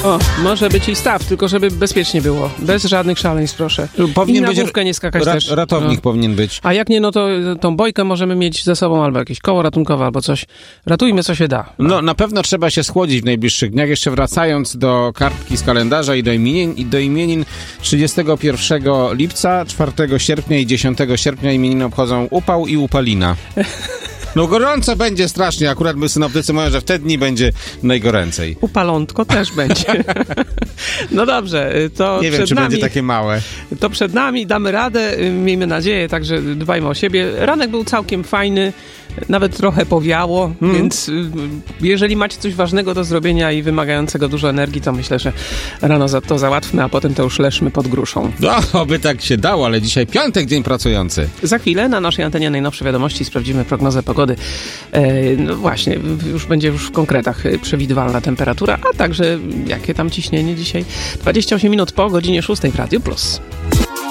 O, może być i staw, tylko żeby bezpiecznie było. Bez żadnych szaleństw, proszę. Powinien I na być główkę nie skakać też. Ratownik powinien być. A jak nie, no to tą bojkę możemy mieć ze sobą, albo jakieś koło ratunkowe, albo coś. Ratujmy, co się da. No, na pewno trzeba się schłodzić w najbliższych dniach. Jeszcze wracając do kartki z kalendarza i do imienin 31 lipca, 4 sierpnia i 10 sierpnia imieniny obchodzą Upał i Upalina. No gorąco będzie strasznie. Akurat my synoptycy mówią, że w te dni będzie najgoręcej. Upalątko też będzie. No dobrze, to nie wiem, czy będzie takie małe. To przed nami, damy radę, miejmy nadzieję, także dbajmy o siebie. Ranek był całkiem fajny, nawet trochę powiało, więc jeżeli macie coś ważnego do zrobienia i wymagającego dużo energii, to myślę, że rano to załatwmy, a potem to już leżmy pod gruszą. No, oby tak się dało, ale dzisiaj piątek, dzień pracujący. Za chwilę na naszej antenie najnowsze wiadomości, sprawdzimy prognozę pogody. No właśnie, będzie już w konkretach przewidywalna temperatura, a także jakie tam ciśnienie dzisiaj. 28 minut po godzinie 6 w Radiu Plus.